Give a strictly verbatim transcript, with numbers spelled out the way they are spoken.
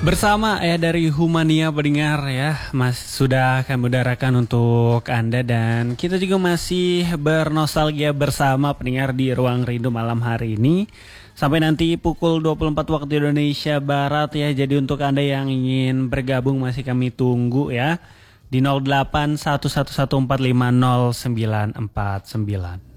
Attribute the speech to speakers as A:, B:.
A: Bersama ya dari Humania pendengar ya, Mas sudah kami udarakan untuk Anda dan kita juga masih bernostalgia bersama pendengar di Ruang Rindu malam hari ini. Sampai nanti pukul dua puluh empat waktu Indonesia Barat ya. Jadi untuk Anda yang ingin bergabung masih kami tunggu ya di nol delapan satu satu satu empat lima nol sembilan empat sembilan.